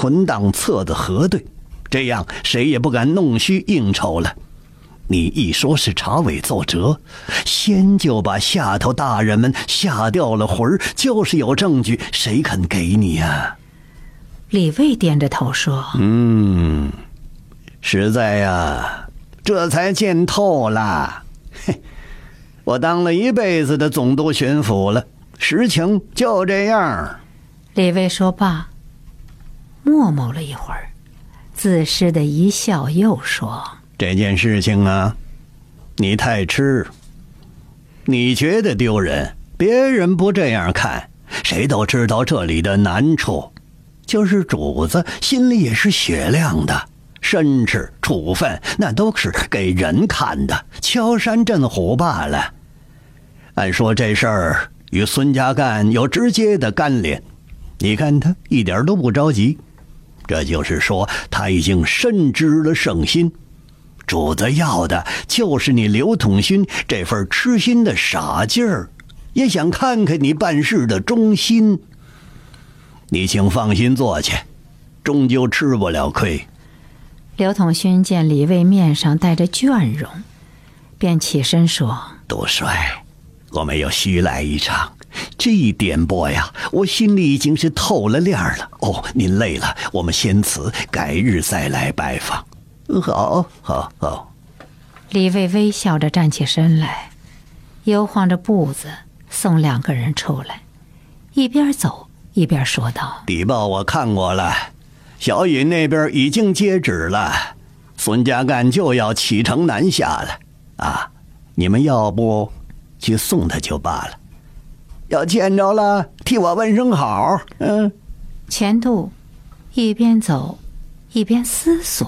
存档册子核对，这样谁也不敢弄虚应酬了。你一说是查伪奏折，先就把下头大人们吓掉了魂儿，就是有证据，谁肯给你呀？ 李卫点着头说： 实在呀，这才见透了。嘿，我当了一辈子的总督巡抚了，实情就这样。 李卫说罢，默默了一会儿，自失的一笑，又说： 这件事情啊，你太痴，你觉得丢人，别人不这样看，谁都知道这里的难处，就是主子心里也是雪亮的，申斥处分那都是给人看的，敲山震虎罢了。按说这事儿与孙家干有直接的干连，你看他一点都不着急，这就是说他已经深知了圣心。主子要的就是你刘统勋这份痴心的傻劲儿，也想看看你办事的忠心。你请放心做去，终究吃不了亏。 刘统勋见李卫面上带着倦容，便起身说： 督帅，我们又虚来一场，这一点拨呀，我心里已经是透了亮了。您累了，我们先辞，改日再来拜访。好。 李卫微笑着站起身来，悠晃着步子送两个人出来，一边走一边说道： 底报我看过了，小尹那边已经接旨了，孙家干就要启程南下了你们要不去送他就罢了，要见着了替我问声好。 钱度一边走一边思索，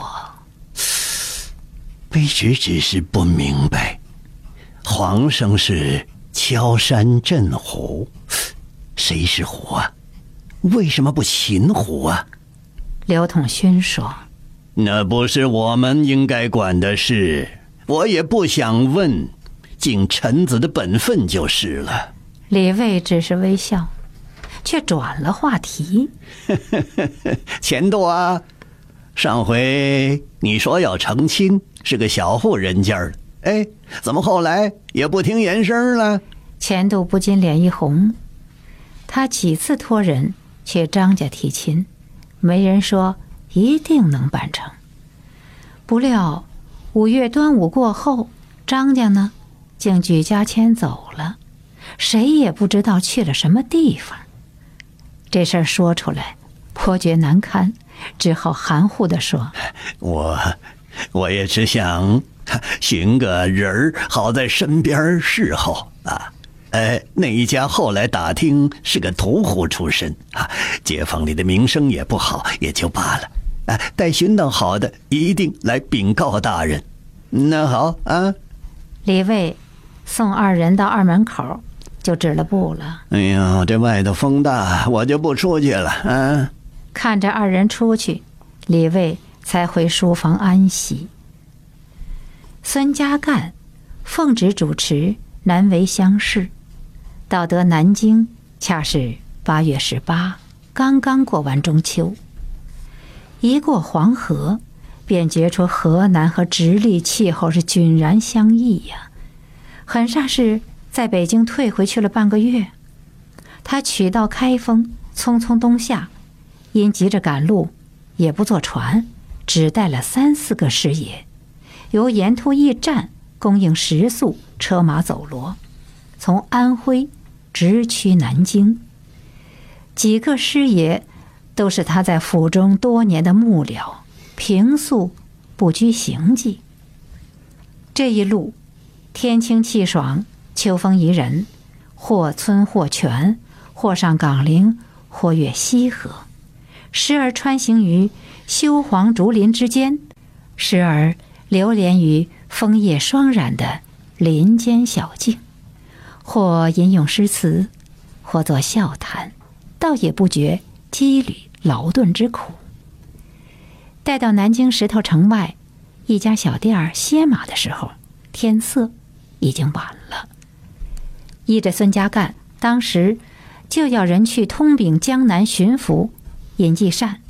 卑职只是不明白，皇上是敲山震虎，谁是虎啊？为什么不擒虎啊？ 刘统勋说： 那不是我们应该管的事，我也不想问，尽臣子的本分就是了。 李卫只是微笑，却转了话题。 钱度啊，上回你说要成亲，是个小户人家的，怎么后来也不听言声了？ 钱度不禁脸一红，他几次托人去张家提亲，没人说一定能办成。不料5月端午过后，张家呢竟举家迁走了，谁也不知道去了什么地方。这事儿说出来颇觉难堪，只好含糊地说： 我也只想寻个人儿好在身边侍候那一家后来打听是个屠户出身街坊里的名声也不好，也就罢了待寻到好的一定来禀告大人。那好李卫送二人到二门口就止了步了。 哎呀，这外头风大，我就不出去了看着二人出去，李卫才回书房安息。孙家干奉旨主持南围乡试，到得南京恰是8月18，刚刚过完中秋。一过黄河，便觉出河南和直隶气候是迥然相异呀，很煞是在北京退回去了半个月。他取道开封，匆匆东下，因急着赶路，也不坐船，只带了3、4个师爷，由沿途驿站供应食宿，车马走骡，从安徽直趋南京。几个师爷都是他在府中多年的幕僚，平素不拘行迹。这一路天清气爽，秋风宜人，或村或泉，或上岗陵，或越西河，时而穿行于修黄竹林之间，时而流连于枫叶霜染的林间小径，或吟咏诗词，或作笑谈，倒也不觉羁旅劳顿之苦。待到南京石头城外一家小店歇马的时候，天色已经晚了。依着孙家干当时就要人去通禀江南巡抚尹继善，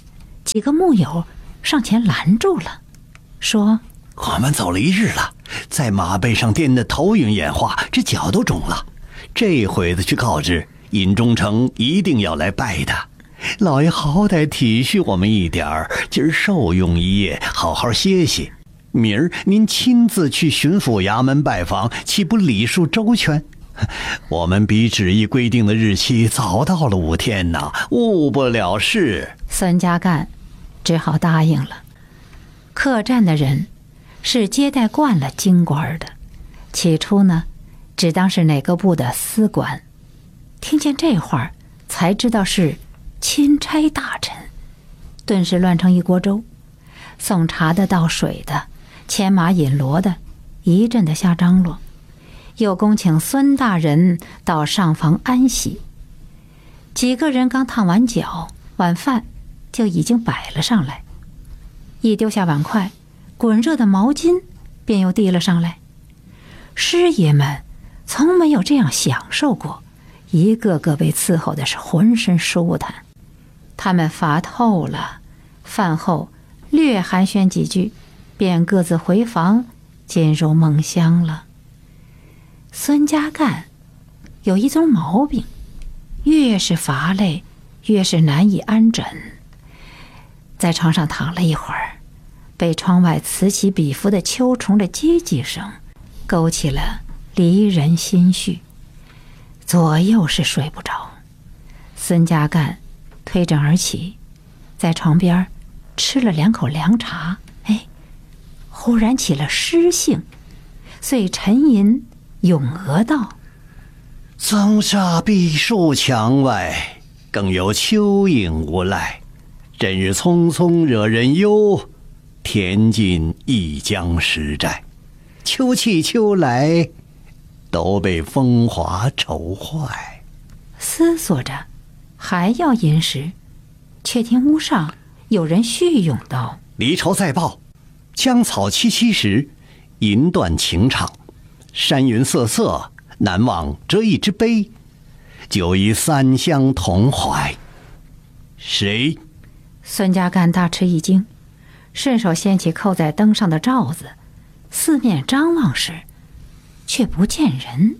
几个木友上前拦住了，说：“ 我们走了1日了，在马背上颠得头晕眼花，这脚都肿了。这会子去告知，尹忠诚一定要来拜的。老爷好歹体恤我们一点儿，今儿受用1夜，好好歇歇。明儿您亲自去巡抚衙门拜访，岂不礼数周全？我们比旨意规定的日期早到了5天呐，误不了事。” 孙家干只好答应了。客栈的人是接待惯了京官的，起初呢，只当是哪个部的司官，听见这话才知道是钦差大臣，顿时乱成一锅粥。送茶的倒水的，牵马引骡的，一阵的瞎张罗，又恭请孙大人到上房安息。几个人刚烫完脚，晚饭就已经摆了上来，一丢下碗筷，滚热的毛巾便又递了上来。师爷们从没有这样享受过，一个个被伺候的是浑身舒坦。他们乏透了，饭后略寒暄几句，便各自回房，进入梦乡了。孙家干有一种毛病，越是乏累，越是难以安枕。在床上躺了一会儿，被窗外此起彼伏的秋虫的叽叽声勾起了离人心绪，左右是睡不着。孙家干推枕而起，在床边吃了2口凉茶，忽然起了诗兴，遂沉吟咏额道：“ 增沙碧树墙外，更有蚯蚓无赖。真日匆匆惹人忧，天尽一江石寨。秋去秋来，都被风华愁坏。” 思索着还要吟时，却听屋上有人续咏道：“ 离愁再报，江草萋萋时，吟断情长。山云瑟瑟，难忘折翼之悲。久已三乡同怀。”谁？ 孙家干大吃一惊，顺手掀起扣在灯上的罩子，四面张望时，却不见人。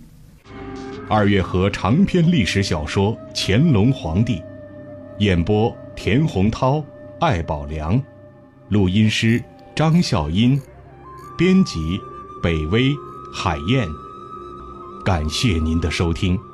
2月河长篇历史小说《乾隆皇帝》，演播田洪涛、艾宝良，录音师张笑音，编辑北威、海燕。感谢您的收听。